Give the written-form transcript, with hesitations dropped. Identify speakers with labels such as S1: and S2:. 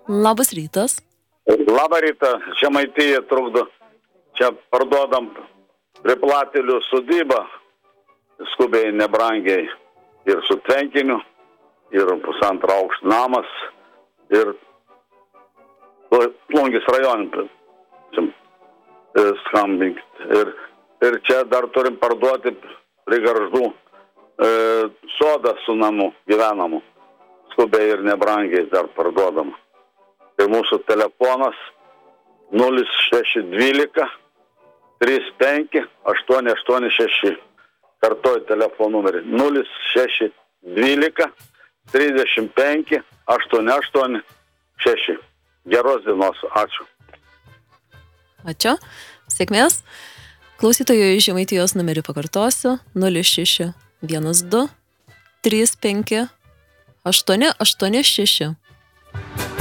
S1: Labas rytas.
S2: Labą rytą, Žemaitija trukdo. Čia parduodam prie Platelių sodybą, skubiai nebrangiai ir su tvenkiniu, ir 1,5 aukšto namas, ir Plungės rajone skambinkit. Ir čia dar turim parduoti prie Gargždų sodą su namu gyvenamu, skubiai ir nebrangiai dar parduodam. Tai mūsų telefonas 0612 35 886. Kartuoju telefono numerį 0612 35 886. Geros dienos, ačiū.
S1: Ačiū, sėkmės. Klausytojų iš Žemaitijos numerį pakartosiu 0612 35 886.